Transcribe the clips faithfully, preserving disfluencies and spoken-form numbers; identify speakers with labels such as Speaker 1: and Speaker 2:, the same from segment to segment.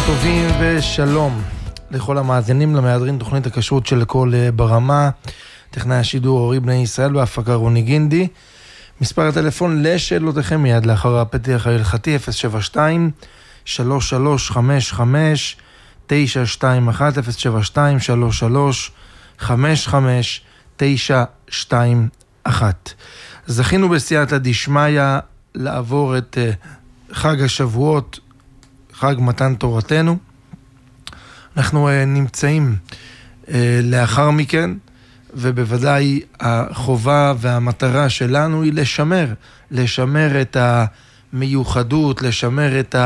Speaker 1: טובים ושלום לכל המאזינים למהדרין תוכנית הכשרות של כל ברמה, טכנאי השידור אורי בני ישראל בהפקה רוני גינדי. מספר הטלפון לשאלותיכם מיד לאחר הפתיח ההלכתי אפס שבע שתיים שלוש שלוש חמש חמש תשע שתיים אחת אפס שבע שתיים שלוש שלוש חמש חמש תשע שתיים אחת. זכינו בסייעתא דשמיא לעבור את חג השבועות, חג מתן תורתנו. אנחנו נמצאים לאחר מכן, ובוודאי החובה והמטרה שלנו היא לשמר, לשמר את המיוחדות, לשמר את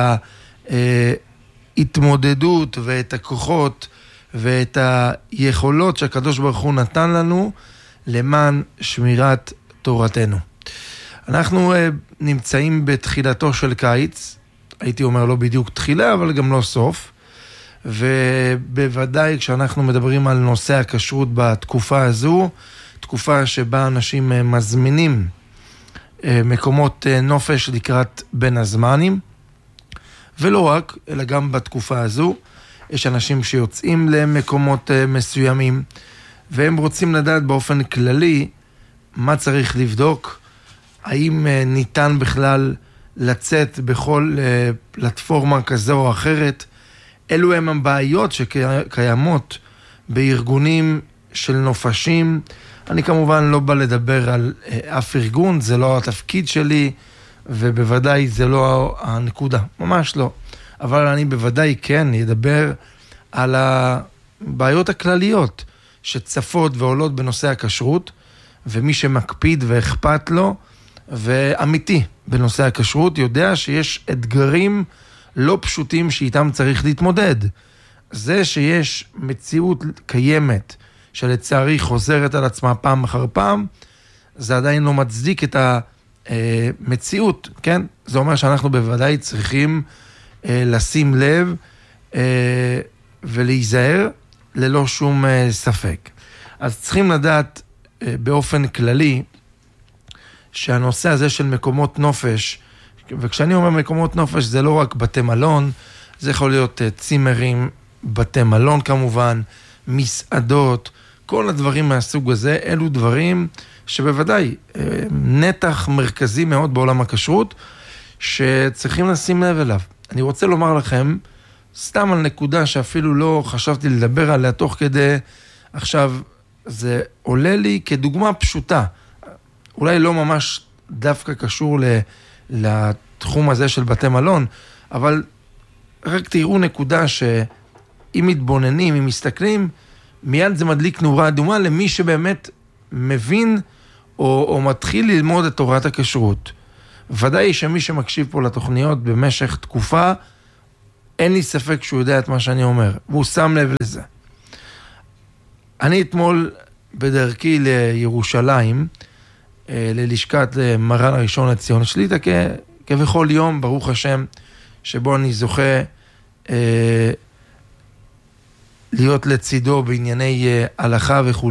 Speaker 1: ההתמודדות ואת הכוחות ואת היכולות שהקדוש ברוך הוא נתן לנו למען שמירת תורתנו. אנחנו נמצאים בתחילתו של קיץ, הייתי אומר לא בדיוק תחילה, אבל גם לא סוף, ובוודאי כשאנחנו מדברים על נושא הכשרות בתקופה הזו, תקופה שבה אנשים מזמינים מקומות נופש לקראת בין הזמנים, ולא רק, אלא גם בתקופה הזו, יש אנשים שיוצאים למקומות מסוימים, והם רוצים לדעת באופן כללי מה צריך לבדוק, האם ניתן בכלל לצאת בכל פלטפורמה כזו או אחרת, אלו הם הבעיות שקיימות בארגונים של נופשים. אני כמובן לא בא לדבר על אף ארגון, זה לא התפקיד שלי, ובוודאי זה לא הנקודה, ממש לא. אבל אני בוודאי כן ידבר על הבעיות הכלליות שצפות ועולות בנושא הכשרות, ומי שמקפיד ואכפת לו ואמיתי בנושא הכשרות יודע שיש אתגרים לא פשוטים שאיתם צריך להתמודד. זה שיש מציאות קיימת שלצערי חוזרת על עצמה פעם אחר פעם, זה עדיין לא מצדיק את המציאות, כן? זה אומר שאנחנו בוודאי צריכים לשים לב ולהיזהר ללא שום ספק. אז צריכים לדעת באופן כללי שהנושא הזה של מקומות נופש, וכשאני אומר מקומות נופש זה לא רק בתי מלון, זה יכול להיות צימרים, בתי מלון כמובן, מסעדות, כל הדברים מהסוג הזה, אלו דברים שבוודאי נתח מרכזי מאוד בעולם הכשרות, שצריכים לשים לב אליו. אני רוצה לומר לכם, סתם על נקודה שאפילו לא חשבתי לדבר עליה תוך כדי, עכשיו זה עולה לי כדוגמה פשוטה, אולי לא ממש דווקא קשור ל... לתחום הזה של בתי מלון, אבל רק תראו נקודה שאם מתבוננים, אם מסתכלים, מיד זה מדליק נורה אדומה למי שבאמת מבין או, או מתחיל ללמוד את תורת הכשרות. ודאי שמי שמקשיב פה לתוכניות במשך תקופה, אין לי ספק שהוא יודע את מה שאני אומר, והוא שם לב לזה. אני אתמול בדרכי לירושלים, ללשכת מרן הראשון לציון שליט"א, כבכל יום, ברוך השם, שבו אני זוכה אה, להיות לצידו בענייני אה, הלכה וכו'.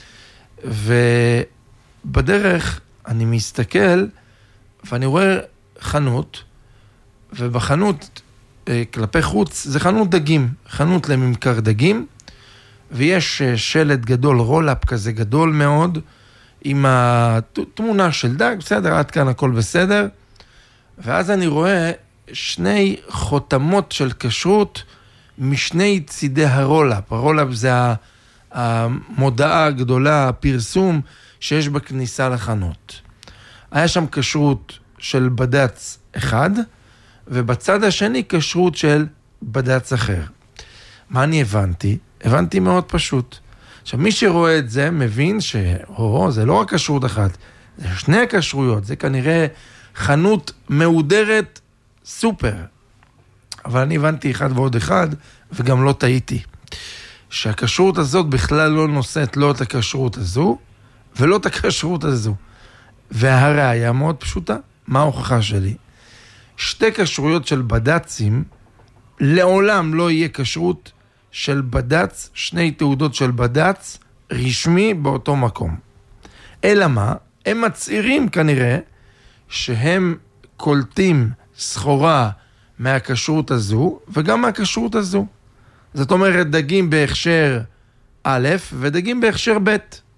Speaker 1: ובדרך אני מסתכל, ואני רואה חנות, ובחנות אה, כלפי חוץ, זה חנות דגים, חנות לממכר דגים, ויש אה, שלט גדול, רולאפ כזה גדול מאוד, עם התמונה של דג, בסדר, עד כאן הכל בסדר, ואז אני רואה שני חותמות של כשרות משני צידי הרולאפ. הרולאפ זה המודעה הגדולה, הפרסום שיש בכניסה לחנות. היה שם כשרות של בד"ץ אחד, ובצד השני כשרות של בד"ץ אחר. מה אני הבנתי? הבנתי מאוד פשוט. עכשיו, מי שרואה את זה מבין ש-או, זה לא רק כשרות אחת, זה שני כשרויות, זה כנראה חנות מעודרת סופר. אבל אני הבנתי אחד ועוד אחד, וגם לא טעיתי. שהכשרות הזאת בכלל לא נושאת לא את הכשרות הזו, ולא את הכשרות הזו. והראיה מאוד פשוטה. מה ההוכחה שלי? שתי כשרויות של בד"צים, לעולם לא יהיה כשרות של בד"ץ, שני תעודות של בד"ץ, רשמי באותו מקום. אלא מה? הם מצעירים כנראה, שהם קולטים סחורה מהכשרות הזו, וגם מהכשרות הזו. זאת אומרת, דגים בהכשר א', ודגים בהכשר ב'.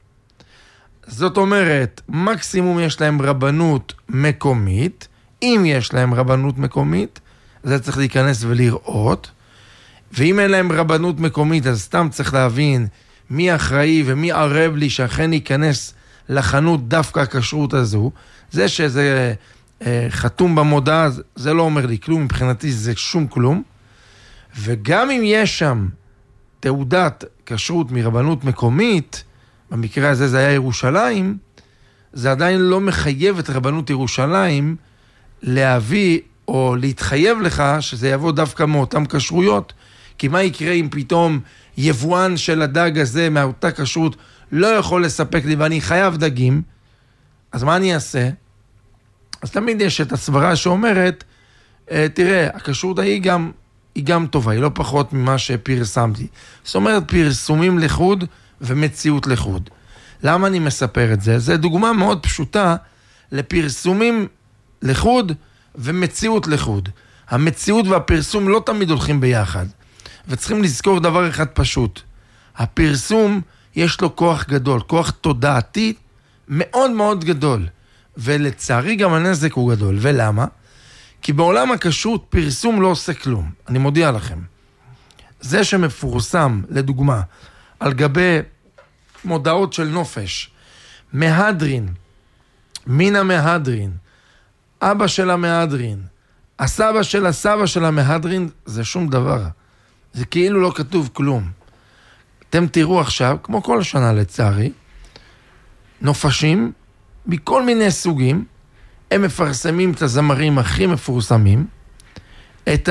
Speaker 1: זאת אומרת, מקסימום יש להם רבנות מקומית, אם יש להם רבנות מקומית, זה צריך להיכנס ולראות, ואם אין להם רבנות מקומית, אז סתם צריך להבין מי אחראי ומי ערב לי שאכן ייכנס לחנות דווקא הכשרות הזו. זה שזה אה, חתום במודעה, זה לא אומר לי כלום, מבחינתי זה שום כלום. וגם אם יש שם תעודת כשרות מרבנות מקומית, במקרה הזה זה היה ירושלים, זה עדיין לא מחייב את רבנות ירושלים להביא או להתחייב לך שזה יבוא דווקא מאותם כשרויות. כי מה יקרה אם פתאום יבואן של הדג הזה מאותה כשרות לא יכול לספק לי ואני חייב דגים, אז מה אני אעשה? אז תמיד יש את הסברה שאומרת, תראה, הכשרות ההיא גם, היא גם טובה, היא לא פחות ממה שפרסמתי. זאת אומרת, פרסומים לחוד ומציאות לחוד. למה אני מספר את זה? זה דוגמה מאוד פשוטה לפרסומים לחוד ומציאות לחוד. המציאות והפרסום לא תמיד הולכים ביחד. וצריכים לזכור דבר אחד פשוט. הפרסום יש לו כוח גדול, כוח תודעתי מאוד מאוד גדול. ולצערי גם הנזק הוא גדול. ולמה? כי בעולם הכשרות פרסום לא עושה כלום. אני מודיע לכם. זה שמפורסם, לדוגמה, על גבי מודעות של נופש, מהדרין, מן המהדרין, אבא של המהדרין, הסבא של הסבא של המהדרין, זה שום דבר. זה כאילו לא כתוב כלום. אתם תראו עכשיו, כמו כל שנה לצערי, נופשים מכל מיני סוגים, הם מפרסמים את הזמרים הכי מפורסמים, את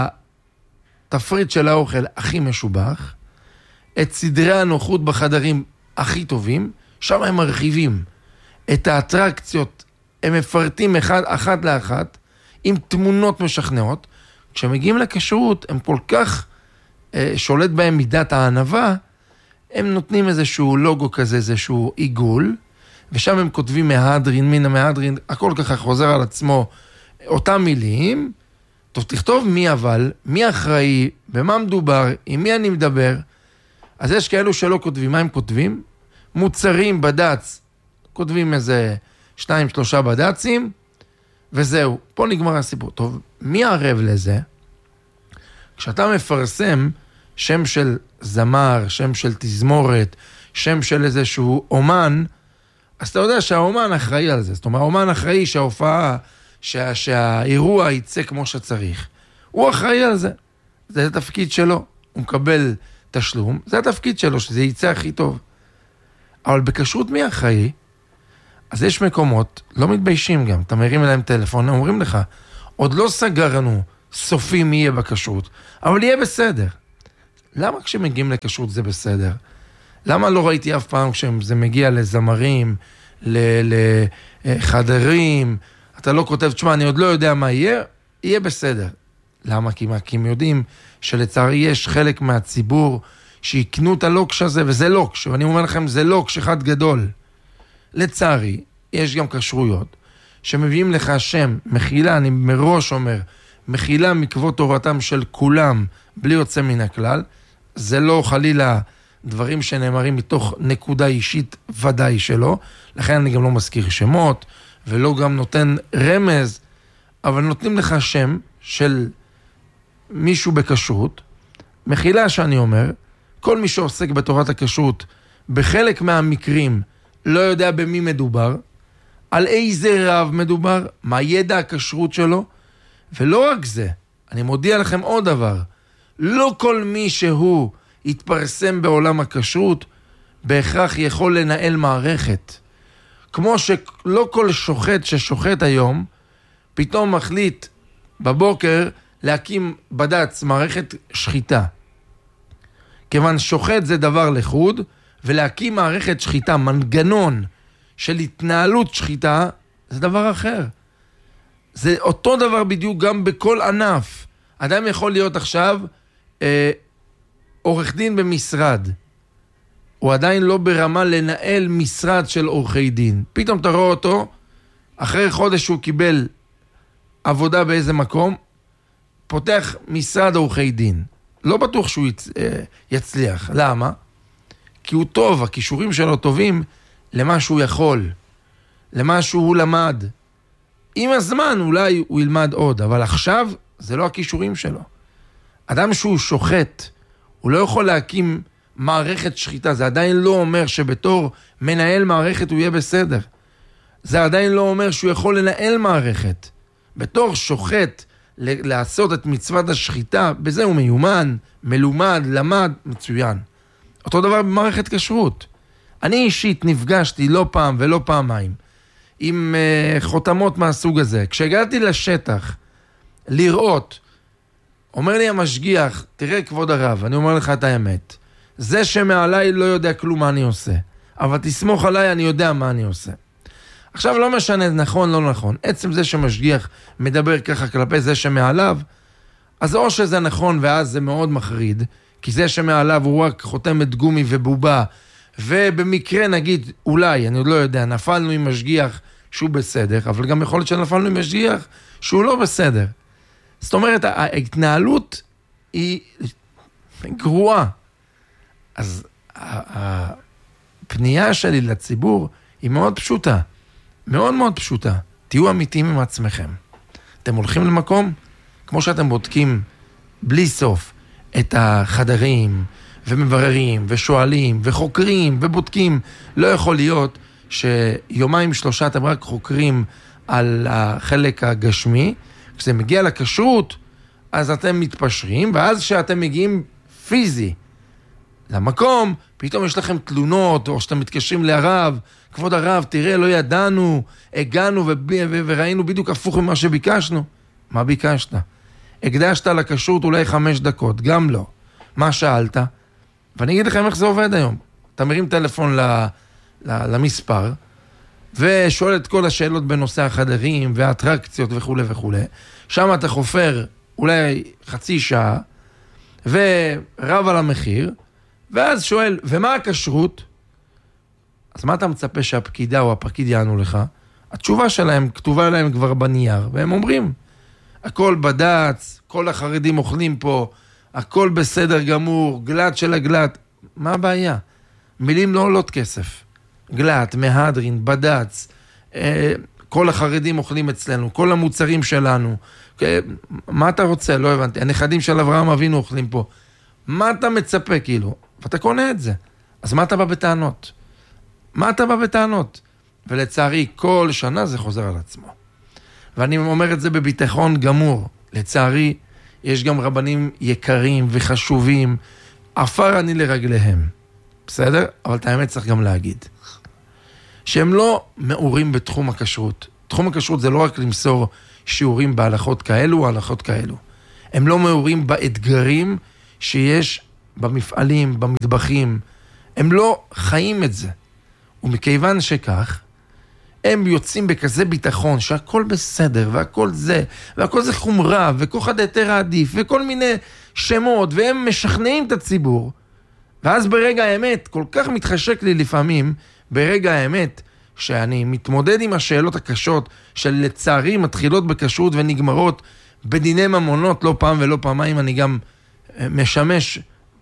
Speaker 1: התפריט של האוכל הכי משובח, את סדרי הנוחות בחדרים הכי טובים, שם הם מרחיבים את האטרקציות, הם מפרטים אחד, אחת לאחת, עם תמונות משכנעות. כשמגיעים לכשרות, הם כל כך אה, שולט בהם מידת הענבה, הם נותנים איזשהו לוגו כזה, איזשהו עיגול, ושם הם כותבים מהדרין, מן המהדרין, הכל ככה חוזר על עצמו, אותם מילים. טוב, תכתוב מי אבל, מי אחראי, במה מדובר, עם מי אני מדבר. אז יש כאלו שלא כותבים, מה הם כותבים? מוצרים בדץ, כותבים איזה שניים, שלושה בדצים, וזהו, פה נגמר הסיפור. טוב, מי ערב לזה? כשאתה מפרסם שם של זמר, שם של תזמורת, שם של איזשהו אומן, אז אתה יודע שהאומן אחראי על זה. זאת אומרת, האומן אחראי שההופעה, שה, שהאירוע יצא כמו שצריך. הוא אחראי על זה. זה התפקיד שלו. הוא מקבל תשלום, זה התפקיד שלו, שזה יצא הכי טוב. אבל בכשרות מי אחראי? אז יש מקומות, לא מתביישים גם, אתה מרים אליהם טלפון, אומרים לך, עוד לא סגרנו סופי מי יהיה בכשרות, אבל יהיה בסדר. למה כשמגיעים לכשרות זה בסדר? למה לא ראיתי אף פעם כשזה מגיע לזמרים, לחדרים, אתה לא כותב, תשמע, אני עוד לא יודע מה יהיה, יהיה בסדר. למה? כי, כי הם יודעים שלצערי יש חלק מהציבור שיקנו את הלוקש הזה, וזה לוקש, ואני אומר לכם, זה לוקש אחד גדול. לצערי, יש גם כשרויות, שמביאים לך שם, מחילה, אני מראש אומר, מחילה מכבוד תורתם של כולם, בלי יוצא מן הכלל, זה לא חלילה דברים שנאמרים מתוך נקודה אישית ודאי שלא, לכן אני גם לא מזכיר שמות, ולא גם נותן רמז, אבל נותנים לך שם של מישהו בכשרות, מחילה שאני אומר, כל מי שעוסק בתורת הכשרות, בחלק מהמקרים לא יודע במי מדובר, על איזה רב מדובר, מה ידע הכשרות שלו, ולא רק זה, אני מודיע לכם עוד דבר, לא כל מי שהוא יתפרסם בעולם הכשרות, בהכרח יכול לנהל מערכת. כמו שלא כל שוחט ששוחט היום, פתאום מחליט בבוקר להקים בד"ץ, מערכת שחיטה. כיוון שוחט זה דבר לחוד, ולהקים מערכת שחיטה, מנגנון של התנהלות שחיטה, זה דבר אחר. זה אותו דבר בדיוק גם בכל ענף. אדם יכול להיות עכשיו אה, עורך דין במשרד. הוא עדיין לא ברמה לנהל משרד של עורכי דין. פתאום אתה רואה אותו, אחרי חודש הוא קיבל עבודה באיזה מקום, פותח משרד עורכי דין, לא בטוח שהוא יצ... יצליח. למה? כי הוא טוב, הכישורים שלו טובים למה שהוא יכול, למה שהוא למד. עם הזמן אולי הוא ילמד עוד, אבל עכשיו זה לא הכישורים שלו. אדם שהוא שוחט, הוא לא יכול להקים מערכת שחיטה, זה עדיין לא אומר שבתור מנהל מערכת הוא יהיה בסדר. זה עדיין לא אומר שהוא יכול לנהל מערכת. בתור שוחט, לעשות את מצוות השחיטה, בזה הוא מיומן, מלומד, למד, מצוין. אותו דבר במערכת כשרות. אני אישית נפגשתי לא פעם ולא פעמיים, עם uh, חותמות מהסוג הזה. כשהגעתי לשטח, לראות, אומר לי המשגיח, תראה כבוד הרב, אני אומר לך את האמת, זה שמעליי לא יודע כלום מה אני עושה, אבל תסמוך עליי, אני יודע מה אני עושה. עכשיו לא משנה נכון, לא נכון. עצם זה שמשגיח מדבר ככה כלפי זה שמעליו, אז או שזה נכון ואז זה מאוד מחריד, כי זה שמעליו הוא רק חותמת גומי ובובה, ובמקרה נגיד, אולי, אני עוד לא יודע, נפלנו עם משגיח שהוא בסדר, אבל גם יכול להיות שנפלנו עם משגיח שהוא לא בסדר. זאת אומרת, ההתנהלות היא גרועה. אז הפנייה שלי לציבור היא מאוד פשוטה. מאוד מאוד פשוטה. תהיו אמיתיים עם עצמכם. אתם הולכים למקום, כמו שאתם בודקים בלי סוף את החדרים, ומבררים, ושואלים, וחוקרים, ובודקים. לא יכול להיות שיומיים שלושה אתם רק חוקרים על החלק הגשמי. כשזה מגיע לכשרות, אז אתם מתפשרים, ואז כשאתם מגיעים פיזי למקום, פתאום יש לכם תלונות, או שאתם מתקשרים לרב, כבוד הרב, תראה, לא ידענו, הגענו ו- ו- וראינו בדיוק הפוך ממה שביקשנו. מה ביקשת? הקדשת לכשרות אולי חמש דקות, גם לא. מה שאלת? ואני אגיד לכם איך זה עובד היום. אתה מרים טלפון ל- ל- למספר, ושואל את כל השאלות בנושא החדרים, והאטרקציות וכו' וכו'. שם אתה חופר אולי חצי שעה, ורב על המחיר, ואז שואל, ומה הכשרות? אז מה אתה מצפה שהפקידה או הפקיד יענו לך? התשובה שלהם כתובה להם כבר בנייר, והם אומרים, הכל בדץ, כל החרדים אוכלים פה, הכל בסדר גמור, גלת של הגלת. מה הבעיה? מילים לא עולות כסף. גלת, מהדרין, בדץ, כל החרדים אוכלים אצלנו, כל המוצרים שלנו. מה אתה רוצה? לא הבנתי. הנכדים של אברהם אבינו אוכלים פה. מה אתה מצפה כאילו? ואתה קונה את זה. אז מה אתה בא בטענות? מה אתה בא בטענות? ולצערי, כל שנה זה חוזר על עצמו. ואני אומר את זה בביטחון גמור. לצערי, יש גם רבנים יקרים וחשובים, עפר אני לרגליהם. בסדר? אבל את האמת צריך גם להגיד. שהם לא מעורים בתחום הכשרות. תחום הכשרות זה לא רק למסור שיעורים בהלכות כאלו או הלכות כאלו. הם לא מעורים באתגרים שיש במפעלים, במטבחים. הם לא חיים את זה. ומכיוון שכך, הם יוצאים בכזה ביטחון שהכל בסדר, והכל זה, והכל זה חומרה, וכוחד היתר העדיף, וכל מיני שמות, והם משכנעים את הציבור. ואז ברגע האמת, כל כך מתחשק לי לפעמים, ברגע האמת, שאני מתמודד עם השאלות הקשות, שלצערי מתחילות בכשרות ונגמרות בדיני ממונות, לא פעם ולא פעמיים, אני גם משמש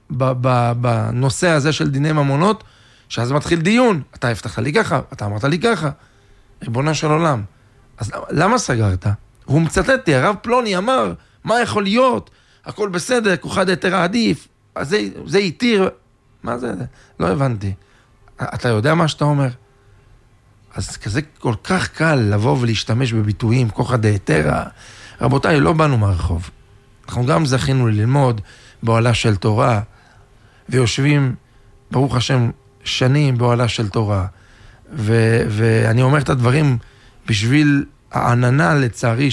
Speaker 1: בנושא הזה של דיני ממונות, שאז מתחיל דיון, אתה הבטחת לי ככה, אתה אמרת לי ככה, ריבונה של עולם. אז למה סגרת? הוא מצטט לי, הרב פלוני אמר, מה יכול להיות? הכל בסדר, כוחד היתר העדיף, אז זה, זה יתיר, מה זה? לא הבנתי. אתה יודע מה שאתה אומר? אז כזה כל כך קל לבוא ולהשתמש בביטויים, כוחד היתר, רבותיי, לא באנו מהרחוב. אנחנו גם זכינו ללמוד באוהלה של תורה, ויושבים, ברוך השם, שנים באוהלה של תורה. ו- ואני אומר את הדברים בשביל העננה לצערי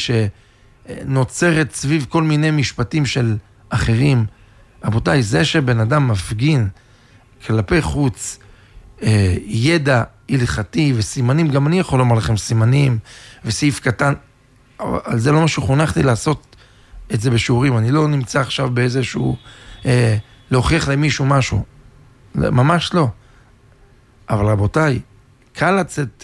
Speaker 1: שנוצרת סביב כל מיני משפטים של אחרים. רבותיי, זה שבן אדם מפגין כלפי חוץ אה, ידע הלכתי וסימנים, גם אני יכול לומר לכם סימנים וסעיף קטן, על זה לא משהו חונכתי לעשות את זה בשיעורים. אני לא נמצא עכשיו באיזשהו אה, להוכיח למישהו משהו, ממש לא. אבל רבותיי, קל לצאת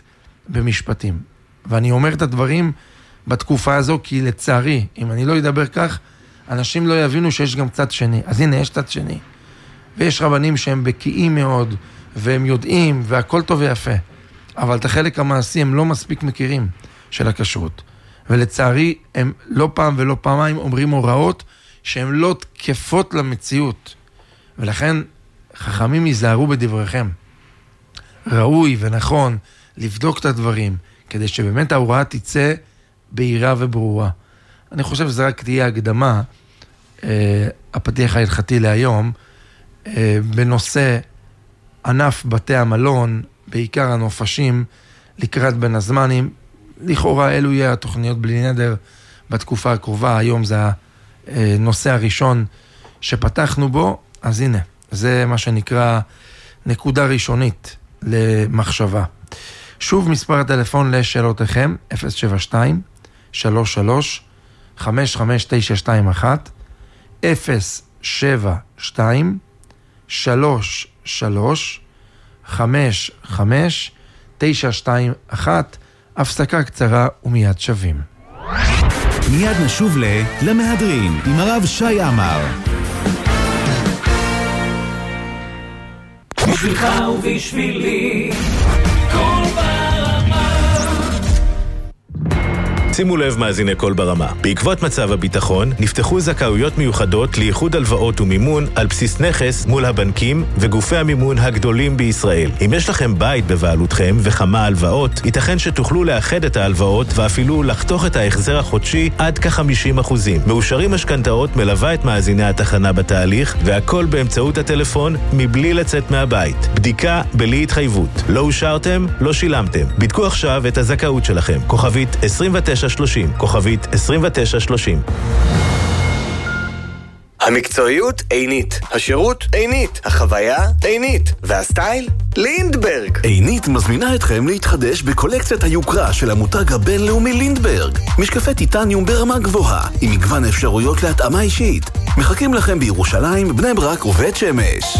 Speaker 1: במשפטים, ואני אומר את הדברים בתקופה הזו, כי לצערי, אם אני לא אדבר כך, אנשים לא יבינו שיש גם צד שני. אז הנה, יש צד שני. ויש רבנים שהם בקיאים מאוד, והם יודעים, והכל טוב ויפה. אבל את החלק המעשי הם לא מספיק מכירים של הכשרות. ולצערי, הם לא פעם ולא פעמיים אומרים הוראות שהן לא תקפות למציאות. ולכן, חכמים ייזהרו בדבריכם. ראוי ונכון לבדוק את הדברים, כדי שבאמת ההוראה תצא בהירה וברורה. אני חושב שזה רק תהיה הקדמה, אה, הפתיח ההלכתי להיום, אה, בנושא ענף בתי המלון, בעיקר הנופשים, לקראת בין הזמנים. לכאורה אלו יהיה התוכניות בלי נדר בתקופה הקרובה. היום זה הנושא הראשון שפתחנו בו, אז הנה, זה מה שנקרא נקודה ראשונית למחשבה. שוב מספר הטלפון לשאלותיכם, אפס שבע שתיים שלוש שלוש חמש חמש תשע שתיים אחת, אפס שבע שתיים שלוש שלוש חמש חמש תשע שתיים אחת. הפסקה קצרה ומיד שווים.
Speaker 2: מיד נשוב ל... למהדרין עם הרב שי עמר.
Speaker 3: בשבילך ובשבילי כל ברמה.
Speaker 4: שימו לב מאזיני כל ברמה. בעקבות מצב הביטחון, נפתחו זכאויות מיוחדות לייחוד הלוואות ומימון על בסיס נכס מול הבנקים וגופי המימון הגדולים בישראל. אם יש לכם בית בבעלותכם וכמה הלוואות, ייתכן שתוכלו לאחד את ההלוואות ואפילו לחתוך את ההחזר החודשי עד כ-חמישים אחוזים. מאושרים משכנתאות מלווה את מאזיני התחנה בתהליך, והכל באמצעות הטלפון מבלי לצאת מהבית. בדיקה בלי התחייבות. לא אושרתם, לא שילמתם. בדקו עכשיו את הזכאות שלכם. כוכבית עשרים ותשע שלושים, כוכבית עשרים ותשע שלושים.
Speaker 5: המקצועיות עינית, השירות עינית, החוויה עינית, והסטייל לינדברג.
Speaker 6: עינית מזמינה אתכם להתחדש בקולקציית היוקרה של המותג הבינלאומי לינדברג. משקפי טיטניום ברמה גבוהה, עם מגוון אפשרויות להתאמה אישית. מחכים לכם בירושלים, בני ברק ובית שמש.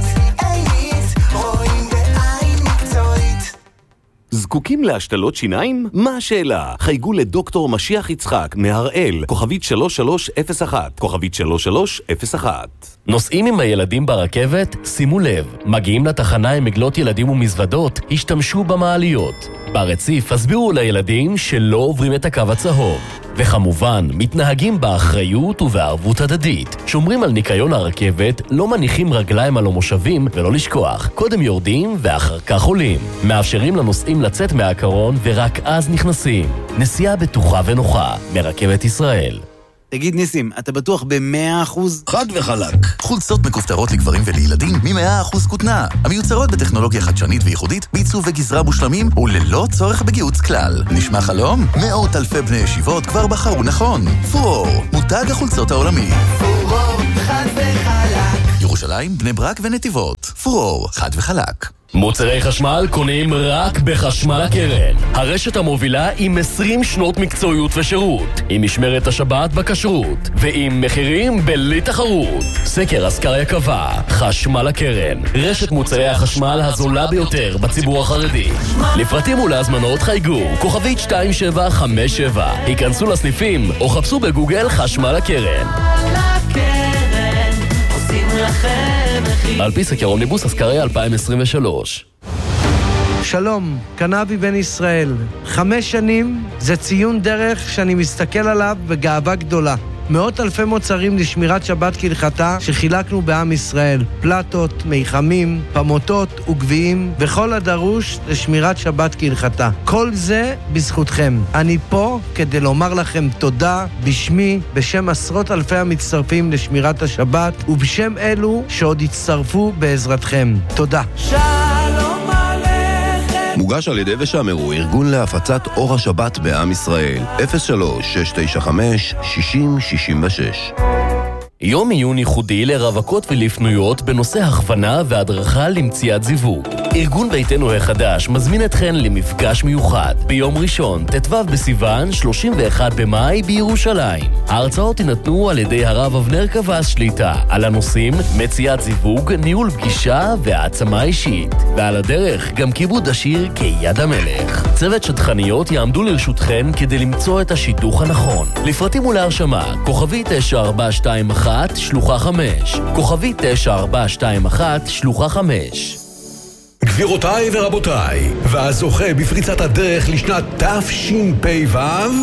Speaker 7: זקוקים להשתלות שיניים? מה השאלה? חייגו לדוקטור משיח יצחק מהראל, כוכבית שלוש שלוש אפס אחת, כוכבית שלוש שלוש אפס אחת.
Speaker 8: נוסעים עם הילדים ברכבת? שימו לב, מגיעים לתחנה עם מגלות ילדים ומזוודות, השתמשו במעליות. ברציף הסבירו לילדים שלא עוברים את הקו הצהוב. וכמובן, מתנהגים באחריות ובערבות הדדית. שומרים על ניקיון הרכבת, לא מניחים רגליים על המושבים ולא לשכוח. קודם יורדים ואחר כך עולים. מאפשרים לנוסעים לצאת מהקרון ורק אז נכנסים. נסיעה בטוחה ונוחה מרכבת ישראל.
Speaker 9: תגיד ניסים, אתה בטוח ב-מאה אחוז?
Speaker 10: חד וחלק. חולצות מכופתרות לגברים ולילדים מ-מאה אחוז כותנה. המיוצרות בטכנולוגיה חדשנית וייחודית, בעיצוב וגזרה מושלמים וללא צורך בגיוץ כלל. נשמע חלום? מאות אלפי בני ישיבות כבר בחרו נכון. פורור, מותג החולצות העולמי.
Speaker 3: פורור, חד וחלק.
Speaker 10: ירושלים, בני ברק ונתיבות. פורור, חד וחלק.
Speaker 8: מוצרי חשמל קונים רק בחשמל הקרן. הרשת המובילה עם עשרים שנות מקצועיות ושירות, עם משמרת השבת בכשרות, ועם מחירים בלי תחרות. סקר אסקריה קבע, חשמל הקרן, רשת מוצרי החשמל הזולה ביותר בציבור החרדי. לפרטים ולהזמנות חייגו, כוכבית שתיים שבע חמש שבע. היכנסו לסניפים או חפשו בגוגל חשמל הקרן. על פי סקר אומניבוס אסקריה אלפיים עשרים ושלוש.
Speaker 11: שלום, קנאבי בן ישראל. חמש שנים זה ציון דרך שאני מסתכל עליו בגאווה גדולה. מאות אלפי מוצרים לשמירת שבת כהלכתה שחילקנו בעם ישראל. פלטות, מיחמים, פמוטות וגביעים וכל הדרוש לשמירת שבת כהלכתה. כל זה בזכותכם. אני פה כדי לומר לכם תודה בשמי, בשם עשרות אלפי המצטרפים לשמירת השבת ובשם אלו שעוד יצטרפו בעזרתכם. תודה.
Speaker 3: שלום עליכם.
Speaker 12: מוגש על ידי ושמרו, ארגון להפצת אור השבת בעם ישראל. אפס שלוש שש תשע חמש שישים שישים ושש.
Speaker 8: יום עיון ייחודי לרווקות ולפנויות בנושא הכוונה והדרכה למציאת זיווג. ארגון ביתנו החדש מזמין אתכן למפגש מיוחד ביום ראשון, ט"ו בסיוון, שלושים ואחד במאי בירושלים. ההרצאות יינתנו על ידי הרב אבנר קבס שליטה על הנושאים מציאת זיווג, ניהול פגישה והעצמה אישית. ועל הדרך גם כיבוד השיר כיד המלך. צוות שטחניות יעמדו לרשותכן כדי למצוא את השידוך הנכון. לפרטים ולהרשמה, כוכבי תשע ארבע שתיים אחת שלוחה חמש, כוכבי תשע ארבע שתיים אחת שלוחה חמש.
Speaker 13: גבירותיי ורבותיי, והזוכה בפריצת הדרך לשנת תשפ"ו,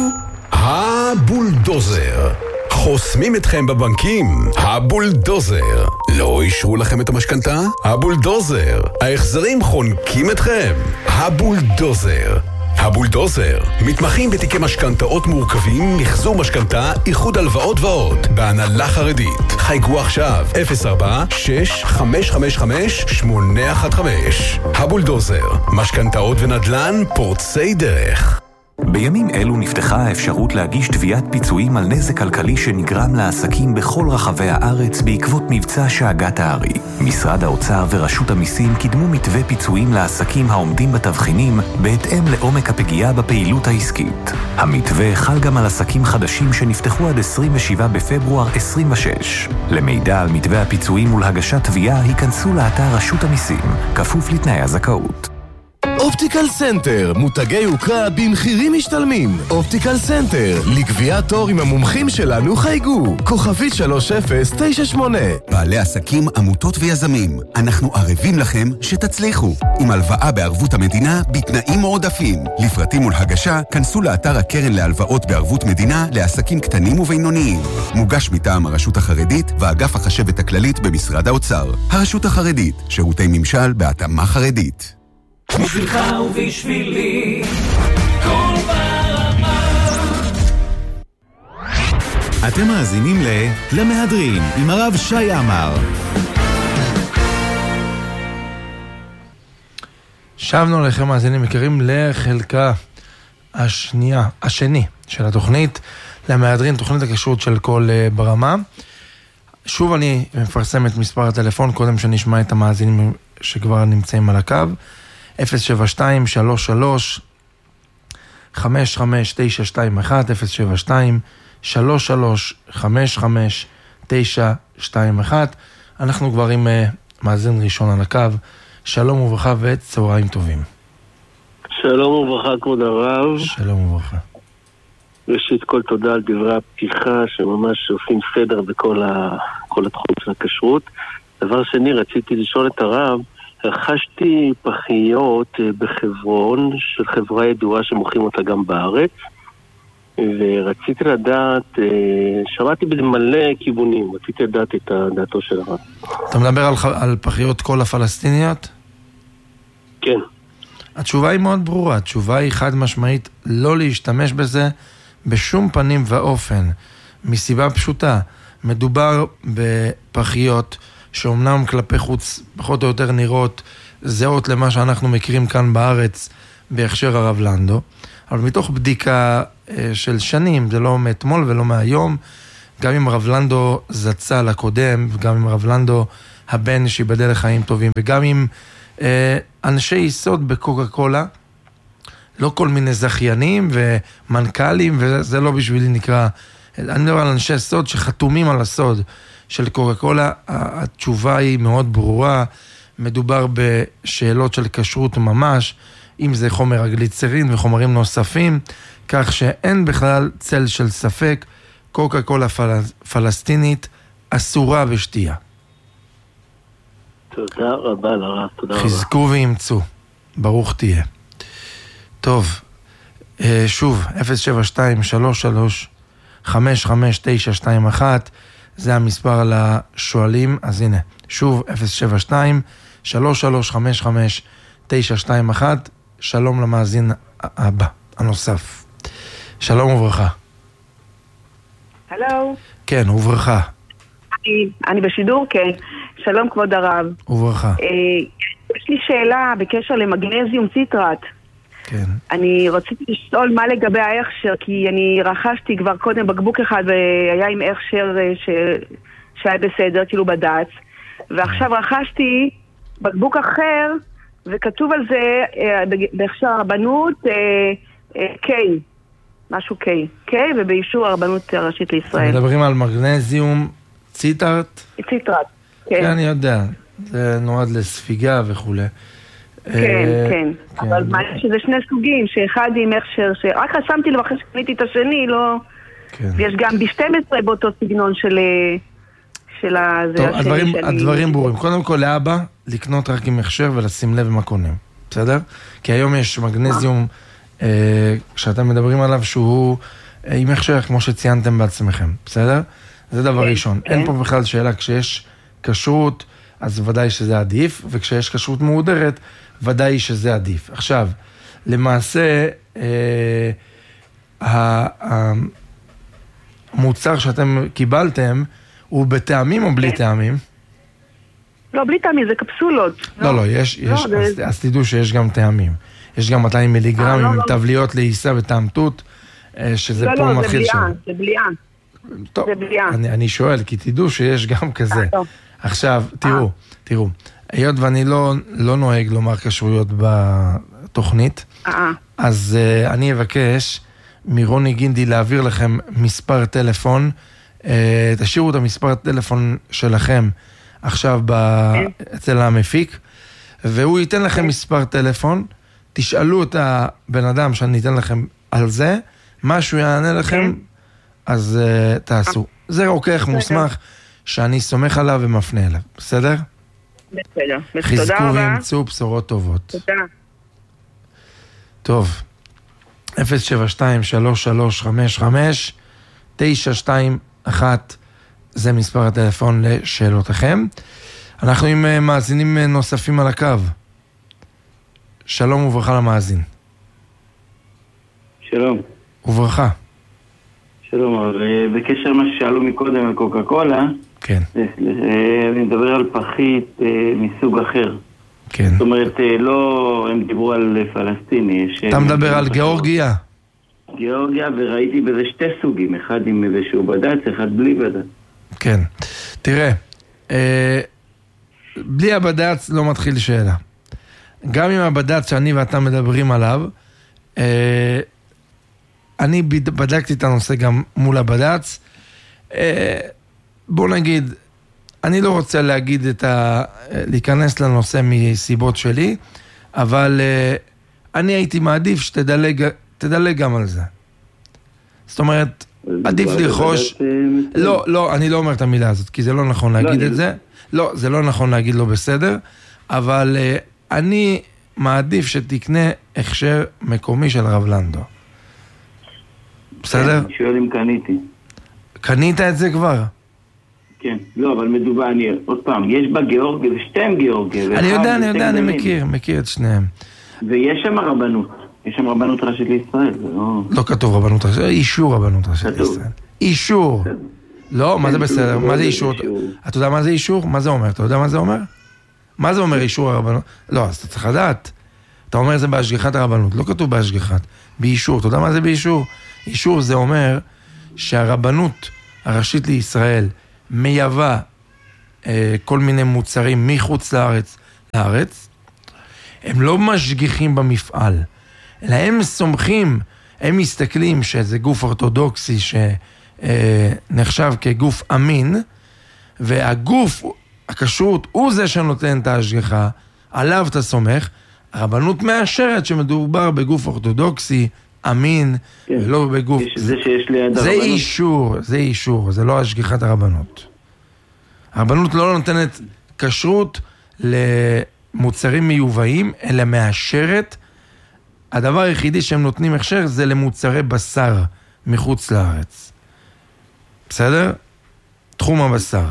Speaker 13: הבולדוזר. חוסמים אתכם בבנקים, הבולדוזר. לא אישרו לכם את המשכנתה? הבולדוזר. ההחזרים חונקים אתכם? הבולדוזר. הבולדוזר, מתמחים בתיקי משכנתאות מורכבים, מחזור משכנתה, איחוד הלוואות ועוד, בהנהלה חרדית. חייגו עכשיו אפס ארבע שש חמש חמש חמש שמונה אחת חמש. הבולדוזר, משכנתאות ונדל"ן פורצי דרך.
Speaker 14: בימים אלו נפתחה האפשרות להגיש תביעת פיצויים על נזק כלכלי שנגרם לעסקים בכל רחבי הארץ בעקבות מבצע שאגת הארי. משרד האוצר ורשות המיסים קידמו מתווה פיצויים לעסקים העומדים בתבחינים בהתאם לעומק הפגיעה בפעילות העסקית. המתווה חל גם על עסקים חדשים שנפתחו עד עשרים ושבעה בפברואר עשרים ושש. למידע על מתווה הפיצויים ולהגשת תביעה היכנסו לאתר רשות המיסים, כפוף לתנאי הזכאות.
Speaker 15: אופטיקל סנטר, מותגי יוקרה במחירים משתלמים. אופטיקל סנטר, לקביעת תור עם המומחים שלנו חייגו. כוכבית שלוש אפס תשע שמונה.
Speaker 16: בעלי עסקים, עמותות ויזמים, אנחנו ערבים לכם שתצליחו. עם הלוואה בערבות המדינה בתנאים מועדפים. לפרטים ולהגשה, כנסו לאתר הקרן להלוואות בערבות מדינה לעסקים קטנים ובינוניים. מוגש מטעם הרשות החרדית ואגף החשבת הכללית במשרד האוצר. הרשות החרדית, שירותי ממשל בהתאמה חרדית.
Speaker 3: בשבילך ובשבילי, כל ברמה.
Speaker 2: אתם מאזינים ל... למהדרין, עם הרב שי עמר.
Speaker 1: שבנו לכם מאזינים יקרים לחלקה השנייה, השני של התוכנית, למהדרין, תוכנית הכשרות של כל ברמה. שוב אני מפרסם את מספר הטלפון, קודם שנשמע את המאזינים שכבר נמצאים על הקו. אפס שבע שתיים שלוש שלוש חמש חמש תשע שתיים אחת, אפס שבע שתיים שלוש שלוש חמש חמש תשע שתיים אחת. אנחנו כבר עם uh, מאזין ראשון על הקו. שלום וברכה וצהריים טובים.
Speaker 17: שלום וברכה כבוד הרב.
Speaker 1: שלום וברכה.
Speaker 17: ראשית כל תודה על דברי הפתיחה שממש עושים סדר בכל ה... כל התחום של הכשרות. דבר שני, רציתי לשאול את הרב, רכשתי פחיות בחברון של חברה ידועה שמוכרים אותה גם בארץ, ורציתי לדעת, שמעתי בזה מלא כיוונים, רציתי לדעת את דעתו של הרב.
Speaker 1: אתה מדבר על, על פחיות כל הפלסטיניות?
Speaker 17: כן.
Speaker 1: התשובה היא מאוד ברורה, התשובה היא חד משמעית לא להשתמש בזה בשום פנים ואופן, מסיבה פשוטה, מדובר בפחיות שאומנם כלפי חוץ פחות או יותר נראות זהות למה שאנחנו מכירים כאן בארץ בהכשר הרב לנדו, אבל מתוך בדיקה של שנים, זה לא מאתמול ולא מהיום, גם עם הרב לנדו זצ"ל הקודם, וגם עם הרב לנדו הבן שיבדל לחיים טובים, וגם עם אה, אנשי יסוד בקוקה קולה, לא כל מיני זכיינים ומנכ"לים, וזה לא בשבילי נקרא, אני מדבר על אנשי סוד שחתומים על הסוד של קוקה קולה. התשובה היא מאוד ברורה, מדובר בשאלות של כשרות ממש, אם זה חומר הגליצרין וחומרים נוספים, כך שאין בכלל צל של ספק, קוקה קולה פלסטינית אסורה בשתייה.
Speaker 17: תודה רבה לרב, תודה רבה.
Speaker 1: חזקו ואמצו, ברוך תהיה. טוב, שוב, אפס שבע שתיים שלוש שלוש חמש חמש תשע שתיים אחת, זה המספר לשואלים, אז הנה, שוב, אפס שבע שתיים שלוש שלוש חמש חמש תשע שתיים אחת, שלום למאזין הבא, הנוסף. שלום וברכה.
Speaker 18: הלו.
Speaker 1: כן, וברכה.
Speaker 18: אני, אני בשידור, כן. שלום כבוד הרב.
Speaker 1: וברכה.
Speaker 18: אה, יש לי שאלה בקשר למגנזיום ציטרט.
Speaker 1: כן.
Speaker 18: אני רציתי לשאול מה לגבי ההכשר, כי אני רכשתי כבר קודם בקבוק אחד והיה עם הכשר ש... שהיה בסדר, כאילו בד"ץ, ועכשיו רכשתי בקבוק אחר, וכתוב על זה, בהכשר הרבנות, קיי, משהו קיי, קיי, ובאישור הרבנות הראשית לישראל.
Speaker 1: מדברים על מגנזיום ציטרט?
Speaker 18: ציטרט, כן.
Speaker 1: כן, אני יודע, זה נועד לספיגה וכו'.
Speaker 18: כן, כן, אבל מה שזה שני סוגים, שאחד עם הכשר, רק שמתי לו אחרי שקניתי את השני, לא... ויש גם ב שתים עשרה באותו סגנון של...
Speaker 1: טוב, הדברים ברורים. קודם כל לאבא, לקנות רק עם הכשר ולשים לב מה קונים, בסדר? כי היום יש מגנזיום, כשאתם מדברים עליו, שהוא עם הכשר, כמו שציינתם בעצמכם, בסדר? זה דבר ראשון. אין פה בכלל שאלה, כשיש כשרות, אז ודאי שזה עדיף, וכשיש כשרות מהודרת, ודאי שזה עדיף. עכשיו, למעשה, המוצר שאתם קיבלתם, הוא בטעמים או בלי טעמים?
Speaker 18: לא, בלי טעמים, זה קפסולות.
Speaker 1: לא, לא, יש, יש, אז תדעו שיש גם טעמים. יש גם מאתיים מיליגרם עם טבליות לעיסה וטעם תות, שזה פה מתחיל שם.
Speaker 18: לא, לא, זה בליעה,
Speaker 1: טוב, אני שואל, כי תדעו שיש גם כזה. עכשיו, תראו, תראו, היות ואני לא נוהג לומר כשרויות בתוכנית, אז אני אבקש מרוני גינדי להעביר לכם מספר טלפון, תשאירו את המספר הטלפון שלכם עכשיו אצל המפיק, והוא ייתן לכם מספר טלפון, תשאלו את הבן אדם שאני אתן לכם על זה, משהו יענה לכם, אז תעשו. זה רוקח מוסמך שאני סומך עליו ומפנה אליו, בסדר?
Speaker 18: בסדר,
Speaker 1: חזקו וימצאו בשורות טובות.
Speaker 18: תודה.
Speaker 1: טוב, אפס שבע שתיים שלוש שלוש חמש חמש תשע שתיים אחת זה מספר הטלפון לשאלותיכם. אנחנו עם מאזינים נוספים על הקו. שלום וברכה למאזין.
Speaker 19: שלום.
Speaker 1: וברכה.
Speaker 19: שלום, אבל בקשר למה ששאלו מקודם על קוקה קולה,
Speaker 1: כן.
Speaker 19: אני מדבר על פחית מסוג אחר.
Speaker 1: כן.
Speaker 19: זאת אומרת, לא, הם דיברו על פלסטיני.
Speaker 1: אתה מדבר על גיאורגיה?
Speaker 19: גיאורגיה, וראיתי בזה שתי סוגים, אחד עם איזשהו בד"ץ, אחד בלי בד"ץ.
Speaker 1: כן. תראה, אה, בלי הבד"ץ לא מתחיל שאלה. גם עם הבד"ץ שאני ואתה מדברים עליו, אה, אני בדקתי את הנושא גם מול הבד"ץ. אה, בוא נגיד, אני לא רוצה להגיד את ה... להיכנס לנושא מסיבות שלי, אבל אה, אני הייתי מעדיף שתדלג תדלג גם על זה. זאת אומרת, עדיף לרכוש... לא, לא, אני לא אומר את המילה הזאת, כי זה לא נכון להגיד את זה. לא, זה לא נכון להגיד לו בסדר, אבל אני מעדיף שתקנה הכשר מקומי של הרב לנדו. בסדר?
Speaker 19: אני שואל אם קניתי.
Speaker 1: קנית את זה כבר?
Speaker 19: כן, לא, אבל מדובר, אני, עוד פעם, יש בה גיאורגיה, ושתיהם גיאורגיה.
Speaker 1: אני יודע, אני יודע, אני מכיר, מכיר את שניהם.
Speaker 19: ויש שם רבנות. יש שם רבנות ראשית לישראל, זה לא...
Speaker 1: לא כתוב רבנות ראשית, אישור רבנות ראשית לישראל. אישור. לא, מה זה בסדר? מה זה אישור? אתה יודע מה זה אישור? מה זה אומר? אתה יודע מה זה אומר? מה זה אומר אישור הרבנות? לא, אז אתה צריך לדעת. אתה אומר זה בהשגחת הרבנות, לא כתוב בהשגחת, באישור. אתה יודע מה זה באישור? אישור זה אומר שהרבנות הראשית לישראל מייבא אה, כל מיני מוצרים מחוץ לארץ לארץ. הם לא משגיחים במפעל, אלא הם סומכים, הם מסתכלים שזה גוף אורתודוקסי שנחשב כגוף אמין, והגוף, הכשרות, הוא זה שנותן את ההשגחה, עליו אתה סומך, הרבנות מאשרת שמדובר בגוף אורתודוקסי, אמין, כן. ולא בגוף...
Speaker 19: זה שיש ליד
Speaker 1: זה
Speaker 19: הרבנות.
Speaker 1: אישור, זה אישור, זה לא השגיחת הרבנות. הרבנות לא נותנת כשרות למוצרים מיובאים, אלא מאשרת. הדבר היחידי שהם נותנים הכשר זה למוצרי בשר מחוץ לארץ. בסדר? תחום הבשר.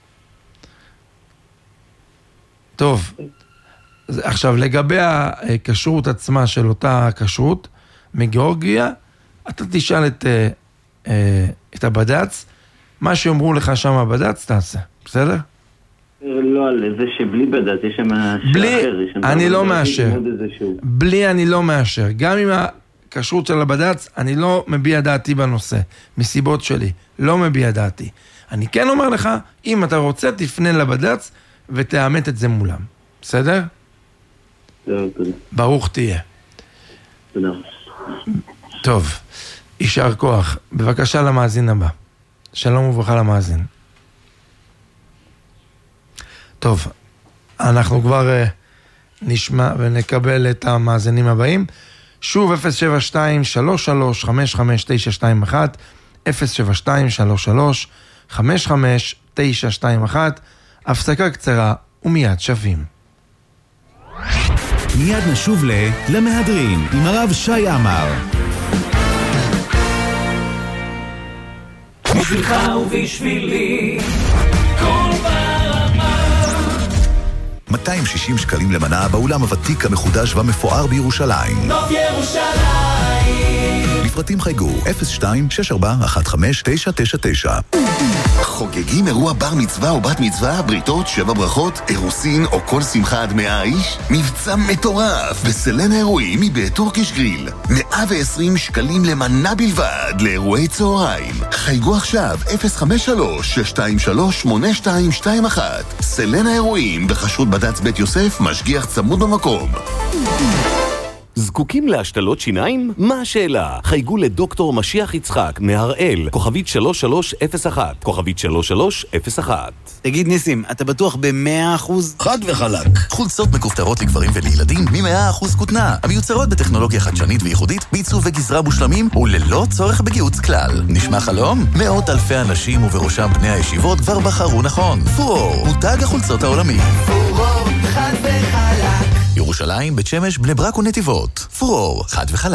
Speaker 1: טוב. עכשיו, לגבי הכשרות עצמה של אותה כשרות, מגיאורגיה, אתה תשאל את, את הבד"ץ, מה שאומרו לך שם הבד"ץ, תעשה. בסדר?
Speaker 19: לא על זה שבלי בד"ץ, יש שם
Speaker 1: בלי, אני לא מאשר. בלי אני לא מאשר. גם עם הכשרות של הבד"ץ, אני לא מביע דעתי בנושא, מסיבות שלי. לא מביע דעתי. אני כן אומר לך, אם אתה רוצה, תפנה לבד"ץ ותאמת את זה מולם. בסדר? ברוך תהיה.
Speaker 17: תודה.
Speaker 1: טוב, יישר כוח. בבקשה למאזין הבא. שלום וברכה למאזין. טוב, אנחנו כבר uh, נשמע ונקבל את המאזינים הבאים. שוב, אפס שבע שתיים שלוש שלוש חמש חמש תשע שתיים אחת, אפס שבע שתיים שלוש שלוש חמש חמש תשע שתיים אחת, הפסקה קצרה ומיד שווים.
Speaker 2: מיד נשוב ל... למהדרין עם הרב שי עמר.
Speaker 3: בשבילך ובשבילי כל ברמה.
Speaker 10: מאתיים ושישים שקלים למנה באולם הוותיק המחודש והמפואר בירושלים.
Speaker 3: נוף ירושלים.
Speaker 10: לפרטים חייגו אפס שתיים שש ארבע אחת חמש תשע תשע תשע.
Speaker 6: חוגגים אירוע בר מצווה או בת מצווה, בריתות, שבע ברכות, אירוסין או כל שמחה עד מאה איש? מבצע מטורף בסלן האירועים מבית טורקיש גריל. מאה ועשרים שקלים למנה בלבד לאירועי צהריים. חייגו עכשיו אפס חמש שלוש שש שתיים שלוש שמונה שתיים שתיים אחת. סלן האירועים בחשות בד"ץ בית יוסף, משגיח צמוד במקום.
Speaker 7: זקוקים להשתלות שיניים? מה השאלה? חייגו לדוקטור משיח יצחק מהראל, כוכבית שלוש שלוש אפס אחת, כוכבית שלוש שלוש אפס אחת.
Speaker 9: תגיד ניסים, אתה בטוח ב-מאה אחוז?
Speaker 10: חד וחלק. חולצות מכופתרות לגברים ולילדים מ-מאה אחוז כותנה, המיוצרות בטכנולוגיה חדשנית וייחודית, בעיצוב וגזרה מושלמים וללא צורך בגיוץ כלל. נשמע חלום? מאות אלפי אנשים ובראשם בני הישיבות כבר בחרו נכון. פורור, מותג החולצות העולמי.
Speaker 3: פורור, חד וחלק.
Speaker 10: ירושלים, בית שמש, בני ברק ונתיבות. פורור, חד וחלק.